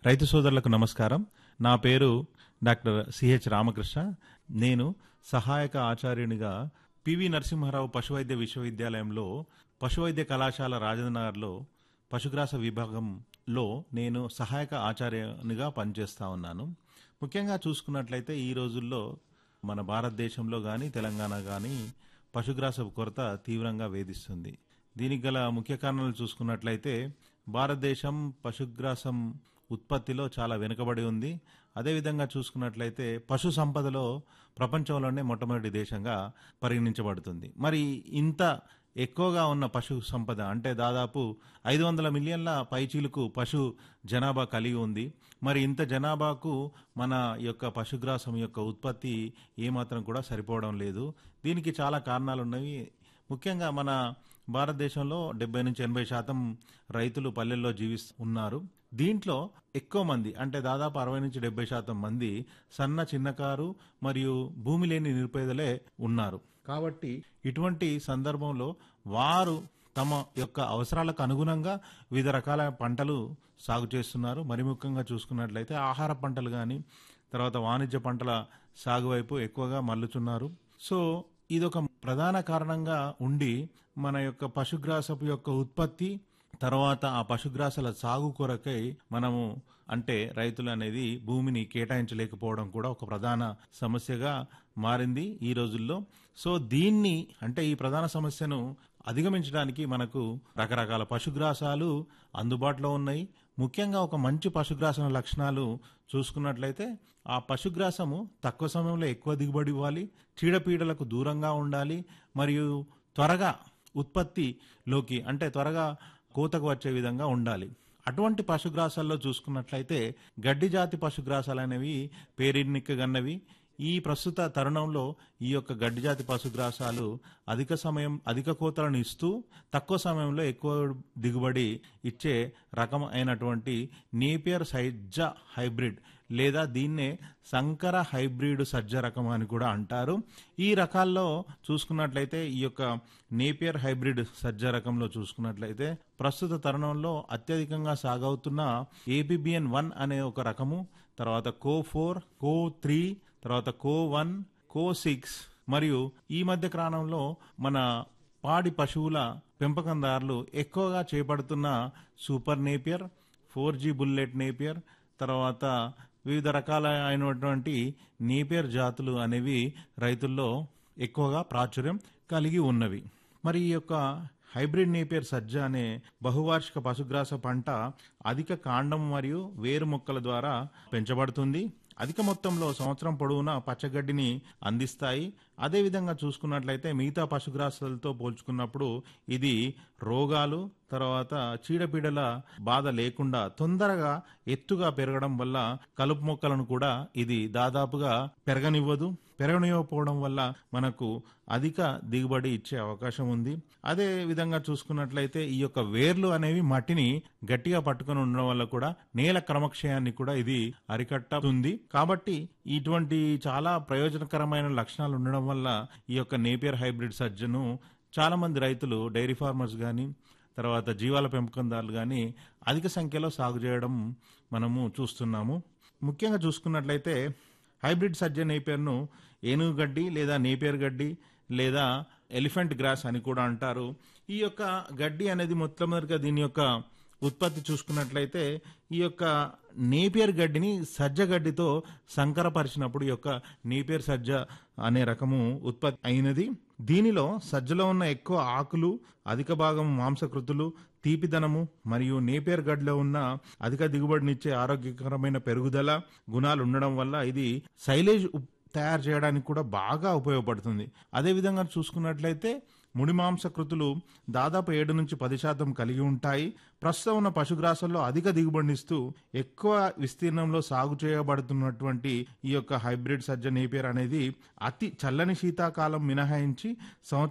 రైతు సోదరులకు నమస్కారం. నా పేరు డాక్టర్ సిహెచ్ రామకృష్ణ. నేను సహాయక ఆచార్యునిగా పివి నరసింహారావు పశువైద్య విశ్వవిద్యాలయంలో పశువైద్య కళాశాల రాజేంద్రనగర్లో పశుగ్రాస విభాగంలో నేను సహాయక ఆచార్యునిగా పనిచేస్తా ఉన్నాను. ముఖ్యంగా చూసుకున్నట్లయితే ఈ రోజుల్లో మన భారతదేశంలో కానీ తెలంగాణ కానీ పశుగ్రాస కొరత తీవ్రంగా వేధిస్తుంది. దీనికి గల ముఖ్య కారణాలు చూసుకున్నట్లయితే భారతదేశం పశుగ్రాసం ఉత్పత్తిలో చాలా వెనుకబడి ఉంది. అదేవిధంగా చూసుకున్నట్లయితే పశు సంపదలో ప్రపంచంలోనే మొట్టమొదటి దేశంగా పరిగణించబడుతుంది. మరి ఇంత ఎక్కువగా ఉన్న పశు సంపద అంటే దాదాపు 500 మిలియన్ల పైచీలకు పశు జనాభా కలిగి ఉంది. మరి ఇంత జనాభాకు మన యొక్క పశుగ్రాసం యొక్క ఉత్పత్తి ఏమాత్రం కూడా సరిపోవడం లేదు. దీనికి చాలా కారణాలు ఉన్నవి. ముఖ్యంగా మన భారతదేశంలో 70-80% రైతులు పల్లెల్లో జీవిస్తున్నారు. దీంట్లో ఎక్కువ మంది అంటే దాదాపు 60-70% మంది సన్న చిన్నకారు మరియు భూమి లేని నిరుపేదలే ఉన్నారు. కాబట్టి ఇటువంటి సందర్భంలో వారు తమ యొక్క అవసరాలకు అనుగుణంగా వివిధ రకాల పంటలు సాగు చేస్తున్నారు. మరి ముఖ్యంగా చూసుకున్నట్లయితే ఆహార పంటలు కానీ తర్వాత వాణిజ్య పంటల సాగు వైపు ఎక్కువగా మల్లుచున్నారు. సో ఇదొక ప్రధాన కారణంగా ఉండి మన యొక్క పశుగ్రాసపు యొక్క ఉత్పత్తి తర్వాత ఆ పశుగ్రాసాల సాగు కొరకై మనము అంటే రైతులు అనేది భూమిని కేటాయించలేకపోవడం కూడా ఒక ప్రధాన సమస్యగా మారింది ఈ రోజుల్లో. సో దీన్ని అంటే ఈ ప్రధాన సమస్యను అధిగమించడానికి మనకు రకరకాల పశుగ్రాసాలు అందుబాటులో ఉన్నాయి. ముఖ్యంగా ఒక మంచి పశుగ్రాసం లక్షణాలు చూసుకున్నట్లయితే ఆ పశుగ్రాసము తక్కువ సమయంలో ఎక్కువ దిగుబడి ఇవ్వాలి, చీడపీడలకు దూరంగా ఉండాలి, మరియు త్వరగా ఉత్పత్తిలోకి అంటే త్వరగా కోతకు వచ్చే విధంగా ఉండాలి. అటువంటి పశుగ్రాసాల్లో చూసుకున్నట్లయితే గడ్డి జాతి పశుగ్రాసాలు అనేవి పేరెన్నికగన్నవి. ఈ ప్రస్తుత తరుణంలో ఈ యొక్క గడ్డి జాతి పశుగ్రాసాలు అధిక కోతలను ఇస్తూ తక్కువ సమయంలో ఎక్కువ దిగుబడి ఇచ్చే రకం అయినటువంటి నేపియర్ సజ్జ హైబ్రిడ్ లేదా దీన్నే సంకర హైబ్రిడ్ సజ్జ రకం అని కూడా అంటారు. ఈ రకాల్లో చూసుకున్నట్లయితే ఈ యొక్క నేపియర్ హైబ్రిడ్ సజ్జ రకంలో చూసుకున్నట్లయితే ప్రస్తుత తరుణంలో అత్యధికంగా సాగవుతున్న ఏబిబిఎన్ 1 అనే ఒక రకము, తర్వాత కో4, కో3, తర్వాత కో1, కో6 మరియు ఈ మధ్య కాలంలో మన పాడి పశువుల పెంపకందారులు ఎక్కువగా చేపడుతున్న super Napier, 4G bullet Napier, తర్వాత వివిధ రకాల అయినటువంటి నేపియర్ జాతులు అనేవి రైతుల్లో ఎక్కువగా ప్రాచుర్యం కలిగి ఉన్నవి. మరి ఈ యొక్క హైబ్రిడ్ నేపియర్ సజ్జ అనే బహువార్షిక పశుగ్రాస పంట అధిక కాండం మరియు వేరు మొక్కల ద్వారా పెంచబడుతుంది. అధిక మొత్తంలో సంవత్సరం పొడవునా పచ్చగడ్డిని అందిస్తాయి. అదేవిధంగా చూసుకున్నట్లయితే మిగతా పశుగ్రాసాలతో పోల్చుకున్నప్పుడు ఇది రోగాలు తర్వాత చీడపీడల బాధ లేకుండా తొందరగా ఎత్తుగా పెరగడం వల్ల కలుపు మొక్కలను కూడా ఇది దాదాపుగా పెరగనివ్వకపోవడం వల్ల మనకు అధిక దిగుబడి ఇచ్చే అవకాశం ఉంది. అదే విధంగా చూసుకున్నట్లయితే ఈ యొక్క వేర్లు అనేవి మట్టిని గట్టిగా పట్టుకొని ఉండడం వల్ల కూడా నేల క్రమక్షయాన్ని కూడా ఇది అరికట్టుతుంది. కాబట్టి ఇటువంటి చాలా ప్రయోజనకరమైన లక్షణాలు ఉండడం వల్ల ఈ యొక్క నేపియర్ హైబ్రిడ్ సజ్జను చాలా మంది రైతులు డైరీ ఫార్మర్స్ కానీ తర్వాత జీవాల పెంపకందారులు కానీ అధిక సంఖ్యలో సాగు చేయడం మనము చూస్తున్నాము. ముఖ్యంగా చూసుకున్నట్లయితే హైబ్రిడ్ సజ్జ నేపియర్ను ఏనుగు గడ్డి లేదా నేపియర్ గడ్డి లేదా ఎలిఫెంట్ గ్రాస్ అని కూడా అంటారు. ఈ యొక్క గడ్డి అనేది మొట్టమొదటిగా దీని యొక్క ఉత్పత్తి చూసుకున్నట్లయితే ఈ యొక్క నేపియర్ గడ్డిని సజ్జ గడ్డితో సంకరపరిచినప్పుడు ఈ యొక్క నేపియర్ సజ్జ అనే రకము ఉత్పత్తి అయినది. దీనిలో సజ్జలో ఉన్న ఎక్కువ ఆకులు, అధిక భాగం మాంసకృతులు, తీపిదనము మరియు నేపియర్ గడ్డిలో ఉన్న అధిక దిగుబడినిచ్చే ఆరోగ్యకరమైన పెరుగుదల గుణాలు ఉండడం వల్ల ఇది సైలేజ్ తయారు చేయడానికి కూడా బాగా ఉపయోగపడుతుంది. అదేవిధంగా చూసుకున్నట్లయితే ముడి మాంసకృతులు దాదాపు 7-10% కలిగి ఉంటాయి. ప్రస్తుతం ఉన్న పశుగ్రాసాల్లో అధిక దిగుబడినిస్తూ ఎక్కువ విస్తీర్ణంలో సాగు చేయబడుతున్నటువంటి ఈ యొక్క హైబ్రిడ్ సజ్జ నేపియర్ అనేది అతి చల్లని శీతాకాలం మినహాయించి